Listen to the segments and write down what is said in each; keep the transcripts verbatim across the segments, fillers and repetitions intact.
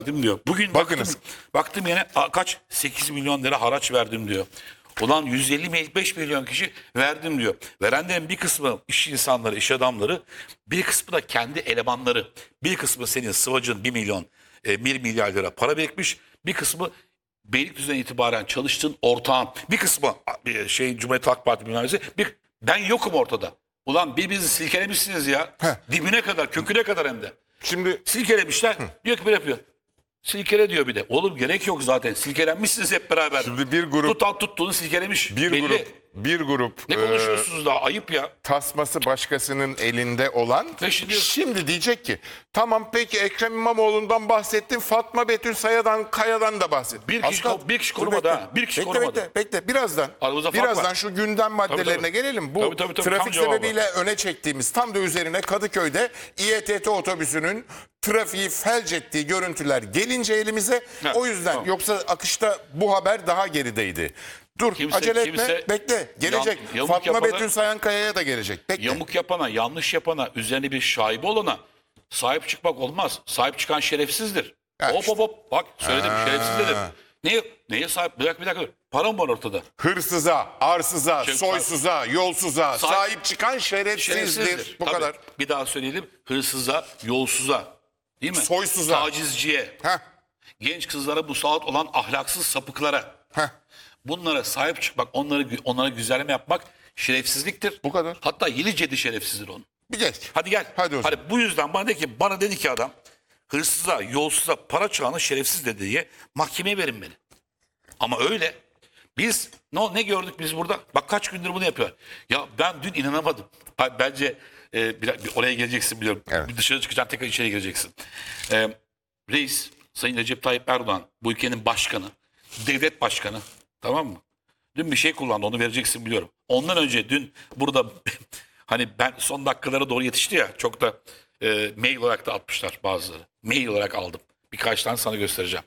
diyor. Bugün Bakınız. baktım, baktım yine a, kaç? sekiz milyon lira haraç verdim diyor. Ulan yüz elli beş milyon kişi verdim diyor. Verenlerin bir kısmı iş insanları, iş adamları, bir kısmı da kendi elemanları. Bir kısmı senin sıvacın bir milyon, e, bir milyar lira para birikmiş. Bir kısmı Beylikdüzü'nden itibaren çalıştığın ortağın. Bir kısmı e, şey Cumhuriyet Halk Partisi bilmem nesi. Bir, ben yokum ortada. Ulan birbirinizi silkelemişsiniz ya. Heh. Dibine kadar, köküne kadar hem de. Şimdi Silkelemişler. Diyor ki böyle yapıyor. Silkele diyor bir de. Oğlum gerek yok zaten. Silkelenmişsiniz hep beraber. Şimdi bir grup- Tutan tuttuğunu silkelemiş. bir Belli. grup bir grup Ne e, konuşuyorsunuz daha? Ayıp ya. tasması başkasının elinde olan Ve şimdi- şimdi diyecek ki tamam peki Ekrem İmamoğlu'ndan bahsettin, Fatma Betül Saya'dan, Kaya'dan da bahsettin. Bir kişi- Aslan, bir kişi dur korumadı bekle. ha, bir kişi bekle, korumadı. Bekle, bekle, birazdan. Aramızda fark Birazdan var. şu gündem maddelerine tabii. gelelim. Bu Tabii, tabii, tabii. Tam trafik cevabı. sebebiyle öne çektiğimiz, tam da üzerine Kadıköy'de İETT otobüsünün trafiği felç ettiği görüntüler gelince elimize, Ha, o yüzden tamam. yoksa akışta bu haber daha gerideydi. Dur Kimse- acele kimse- etme, bekle, gelecek. Yan- yamuk Fatma yapana- Betül Sayan Kaya'ya da gelecek. Bekle. Yamuk yapana, yanlış yapana, üzerine bir şaibe olana sahip çıkmak olmaz. Sahip çıkan şerefsizdir. Ha, hop işte. hop hop. Bak söyledim Ha. şerefsiz dedim. Neye, neye sahip? Bir dakika bir dakika. Para mı var ortada? Hırsıza, arsıza, Şey- soysuza, yolsuza Sahip- sahip çıkan şerefsizdir. Şerefsizdir. Bu Tabii. kadar. Bir daha söyleyelim. Hırsıza, yolsuza. Değil mi? Soysuza. Tacizciye. Heh, Genç kızlara musallat olan ahlaksız sapıklara. heh. Bunlara sahip çıkmak, onları onlara güzelleme yapmak şerefsizliktir. Bu kadar. Hatta yeni cedi şerefsizdir onun. Bir geç. Hadi gel. Hadi o zaman. bu yüzden bana dedi ki bana dedi ki adam hırsıza, yolsuza, para çağına şerefsiz dedi diye mahkemeye verin beni. Ama öyle. Biz ne, ne gördük biz burada? Bak kaç gündür bunu yapıyor. Ya ben dün inanamadım. Ha, Bence e, bir, bir oraya geleceksin biliyorum. Evet. Bir dışarı çıkacaksın tekrar içeri gireceksin. E, reis Sayın Recep Tayyip Erdoğan bu ülkenin başkanı, devlet başkanı, tamam mı? Dün bir şey kullandı, onu vereceksin biliyorum. Ondan önce dün burada hani ben son dakikalara doğru yetişti ya, çok da e, mail olarak da atmışlar bazıları. Mail olarak aldım. Birkaç tane sana göstereceğim.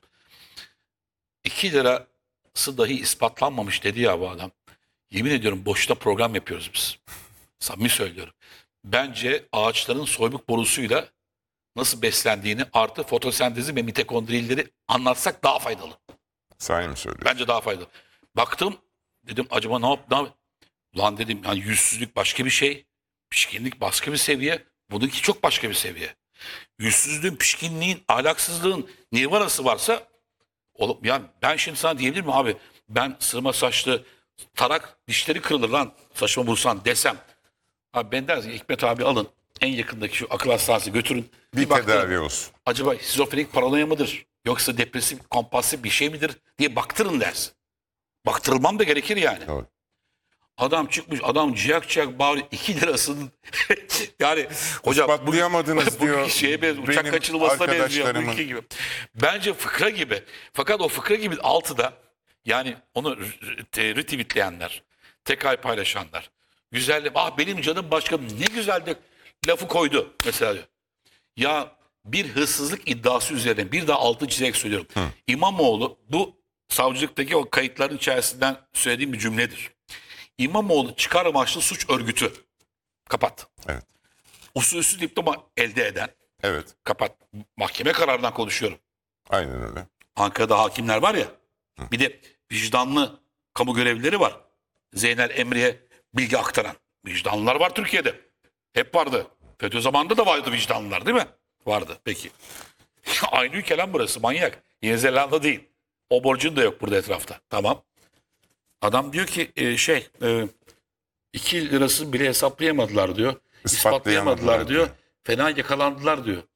iki lirası dahi ispatlanmamış dedi ya bu adam. Yemin ediyorum boşta program yapıyoruz biz. Samimi söylüyorum. Bence ağaçların soymuk borusuyla nasıl beslendiğini artı fotosentezi ve mitokondrileri anlatsak daha faydalı. Sahi mi söylüyorsun? Bence daha faydalı. Baktım dedim acaba ne yap ne yap? Lan dedim yani yüzsüzlük başka bir şey. Pişkinlik başka bir seviye. Bununki çok başka bir seviye. Yüzsüzlüğün, pişkinliğin, ahlaksızlığın nirvanası varsa oğlum, yani ben şimdi sana diyebilir miyim abi? Ben sırma saçlı tarak dişleri kırılır lan saçma bulsan desem. Abi ben dersin ki, Hikmet abi alın en yakındaki şu akıl hastanesine götürün. Bir baktırın. tedavi olsun. Acaba şizofrenik paranoya mıdır? Yoksa depresif, kompulsif bir şey midir diye baktırın dersin. Baktırılmam da gerekir yani. Doğru. Adam çıkmış, adam ciyak ciyak bağırıyor. iki lirasının yani hocam bu, İspatlayamadınız bu diyor. şeye benziyor. Uçak Benim kaçırılmasına benziyor. Bu arkadaşlarımın. ülke gibi. Bence fıkra gibi. Fakat o fıkra gibi altıda yani onu r- retweetleyenler, tekrar paylaşanlar. Güzel, ah benim canım başkanım ne güzel de lafı koydu mesela. Ya bir hırsızlık iddiası üzerine bir daha altı çizerek söylüyorum. Hı. İmamoğlu bu savcılıktaki o kayıtların içerisinden söylediğim bir cümledir. İmamoğlu çıkar amaçlı suç örgütü. Kapat. Evet. Usulsüz diploma elde eden. Evet. Kapat. Mahkeme kararından konuşuyorum. Aynen öyle. Ankara'da hakimler var ya. Bir de vicdanlı kamu görevlileri var. Zeynel Emre'ye bilgi aktaran. Vicdanlılar var Türkiye'de. Hep vardı. FETÖ zamanında da vardı vicdanlılar değil mi? Vardı. Peki. Aynı ülke lan burası manyak. Yeni Zelanda değil. O borcun da yok burada etrafta. Tamam. Adam diyor ki e, şey e, iki lirası bile hesaplayamadılar diyor. İspatlayamadılar İspatlayamadılar diyor. Fena yakalandılar diyor.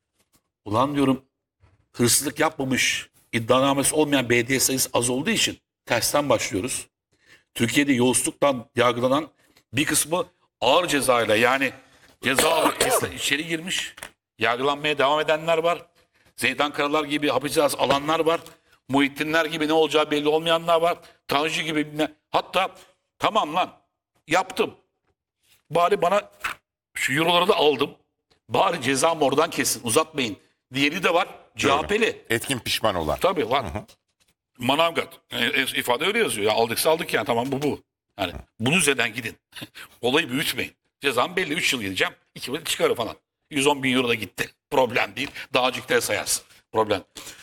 Ulan diyorum hırsızlık yapmamış, iddianamesi olmayan belediye sayısı az olduğu için tersten başlıyoruz. Türkiye'de yolsuzluktan yargılanan bir kısmı ağır cezayla yani ceza içeri girmiş, yargılanmaya devam edenler var. Zeydan Karalar gibi hapis cezası alanlar var. Muhittinler gibi ne olacağı belli olmayanlar var. Tanju gibi ne? Hatta tamam lan yaptım. Bari bana şu euroları da aldım. Bari cezam oradan kesin uzatmayın. Diğeri de var. C H P'li. Etkin pişman olan. Tabii var. Manavgat. E, e, ifade öyle yazıyor. Ya aldıksa aldık yani tamam bu bu. Yani bunun üzerinden gidin. Olayı büyütmeyin. Cezam belli. üç yıl gideceğim. iki yıl çıkarı falan. yüz on bin euro da gitti. Problem değil. Dağcıkta sayarsın. problem.